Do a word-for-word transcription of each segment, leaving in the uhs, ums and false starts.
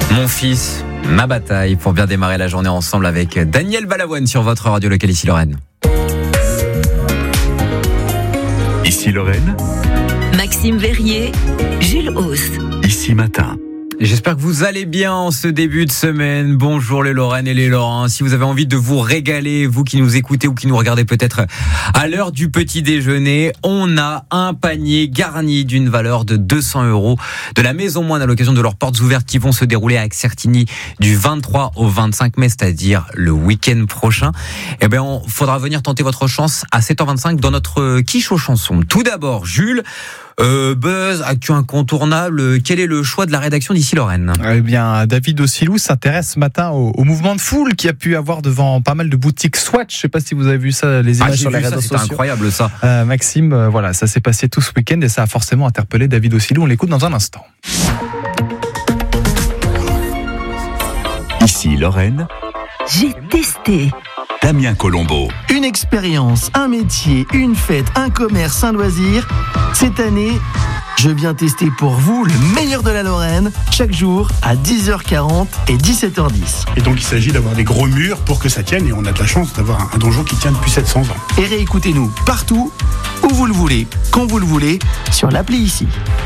Mon fils, ma bataille, pour bien démarrer la journée ensemble avec Daniel Balavoine sur votre radio locale ici Lorraine. Ici Lorraine. Maxime Verrier, Jules Hauss. Ici Matin. J'espère que vous allez bien en ce début de semaine. Bonjour les Lorraines et les Lorrains. Si vous avez envie de vous régaler, vous qui nous écoutez ou qui nous regardez peut-être à l'heure du petit déjeuner, on a un panier garni d'une valeur de deux cents euros de la Maison Moine à l'occasion de leurs portes ouvertes qui vont se dérouler à Certigny du vingt-trois au vingt-cinq mai, c'est-à-dire le week-end prochain. Eh bien, on faudra venir tenter votre chance à sept heures vingt-cinq dans notre quiche aux chansons. Tout d'abord, Jules, Euh, buzz, actu incontournable, quel est le choix de la rédaction d'Ici Lorraine ? Eh bien, David Ossilou s'intéresse ce matin au, au mouvement de foule qu'il y a pu avoir devant pas mal de boutiques Swatch. Je sais pas si vous avez vu ça, les images ah, sur les réseaux ça, sociaux. C'était incroyable ça. Euh, Maxime, euh, voilà, ça s'est passé tout ce week-end et ça a forcément interpellé David Ossilou. On l'écoute dans un instant. Ici Lorraine. J'ai testé. Damien Colombo. Une expérience, un métier, une fête, un commerce, un loisir. Cette année, je viens tester pour vous le meilleur de la Lorraine, chaque jour à dix heures quarante et dix-sept heures dix. Et donc il s'agit d'avoir des gros murs pour que ça tienne, et on a de la chance d'avoir un, un donjon qui tient depuis sept cents ans. Et réécoutez-nous partout, où vous le voulez, quand vous le voulez, sur l'appli ici.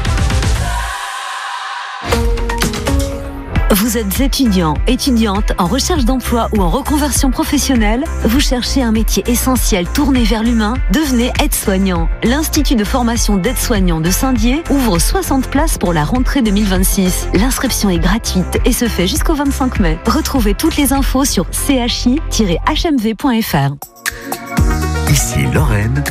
Vous êtes étudiant, étudiante, en recherche d'emploi ou en reconversion professionnelle ? Vous cherchez un métier essentiel tourné vers l'humain ? Devenez aide-soignant. L'Institut de formation d'aide-soignants de Saint-Dié ouvre soixante places pour la rentrée deux mille vingt-six. L'inscription est gratuite et se fait jusqu'au vingt-cinq mai. Retrouvez toutes les infos sur c h i tiret h m v point f r. Ici Lorraine.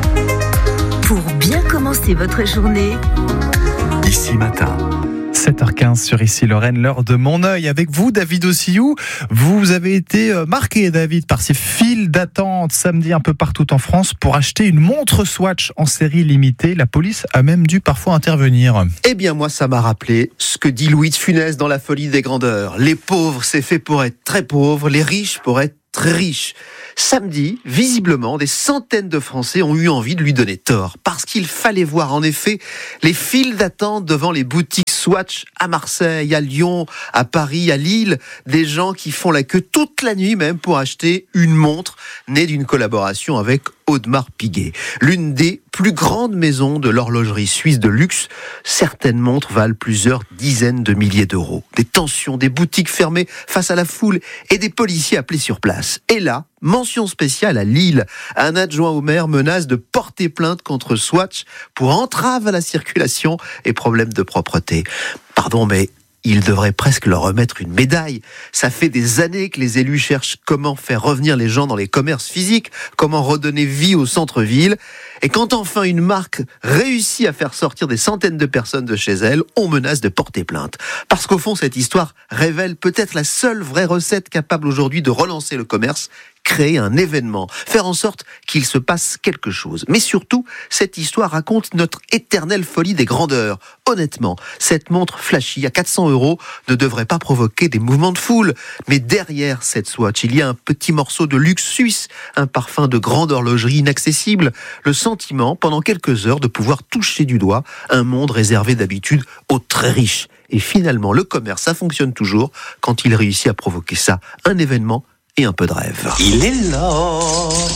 Pour bien commencer votre journée, Ici Matin. sept heures quinze sur Ici Lorraine, l'heure de mon œil. Avec vous, David Ossilou, vous avez été marqué, David, par ces files d'attente samedi un peu partout en France pour acheter une montre Swatch en série limitée. La police a même dû parfois intervenir. Eh bien moi, ça m'a rappelé ce que dit Louis de Funès dans La folie des grandeurs. Les pauvres, c'est fait pour être très pauvres, les riches pour être très riches. Samedi, visiblement, des centaines de Français ont eu envie de lui donner tort, parce qu'il fallait voir en effet les files d'attente devant les boutiques Swatch à Marseille, à Lyon, à Paris, à Lille, des gens qui font la queue toute la nuit même pour acheter une montre née d'une collaboration avec Audemars Piguet, l'une des plus grandes maisons de l'horlogerie suisse de luxe. Certaines montres valent plusieurs dizaines de milliers d'euros. Des tensions, des boutiques fermées face à la foule et des policiers appelés sur place. Et là, mention spéciale à Lille. Un adjoint au maire menace de porter plainte contre Swatch pour entrave à la circulation et problème de propreté. Pardon, mais il devrait presque leur remettre une médaille. Ça fait des années que les élus cherchent comment faire revenir les gens dans les commerces physiques, comment redonner vie au centre-ville. Et quand enfin une marque réussit à faire sortir des centaines de personnes de chez elle, on menace de porter plainte. Parce qu'au fond, cette histoire révèle peut-être la seule vraie recette capable aujourd'hui de relancer le commerce: créer un événement, faire en sorte qu'il se passe quelque chose. Mais surtout, cette histoire raconte notre éternelle folie des grandeurs. Honnêtement, cette montre flashy à quatre cents euros ne devrait pas provoquer des mouvements de foule. Mais derrière cette Swatch, il y a un petit morceau de luxe suisse, un parfum de grande horlogerie inaccessible, le sentiment, pendant quelques heures, de pouvoir toucher du doigt un monde réservé d'habitude aux très riches. Et finalement, le commerce, ça fonctionne toujours quand il réussit à provoquer ça, un événement et un peu de rêve. Il est l'heure,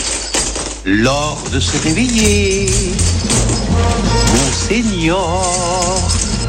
l'heure de se réveiller, mon Seigneur.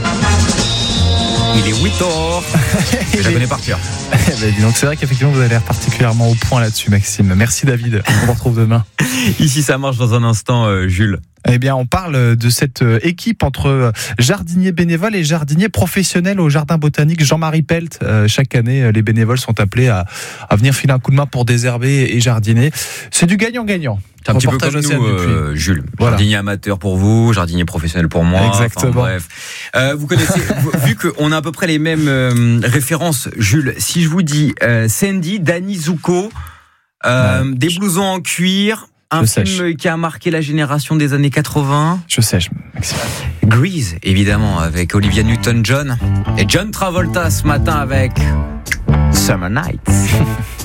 Il est huit heures. Je la connais par cœur. Donc c'est vrai qu'effectivement vous avez l'air particulièrement au point là-dessus, Maxime. Merci David, on vous retrouve demain. Ici ça marche dans un instant, euh, Jules. Eh bien, on parle de cette équipe entre jardiniers bénévoles et jardiniers professionnels au jardin botanique Jean-Marie Pelt. Euh, chaque année, les bénévoles sont appelés à, à venir filer un coup de main pour désherber et jardiner. C'est du gagnant-gagnant. C'est un petit peu comme nous, euh, Jules. Voilà. Jardinier amateur pour vous, jardinier professionnel pour moi. Exactement. Enfin, bref. Euh, vous connaissez, vu qu'on a à peu près les mêmes euh, références, Jules, si je vous dis euh, Sandy, Danny Zuko, euh, ouais. des blousons en cuir, un je film sèche. qui a marqué la génération des années quatre-vingts. Je sais, Maxime. Grease, évidemment, avec Olivia Newton-John. Et John Travolta ce matin avec Summer Nights.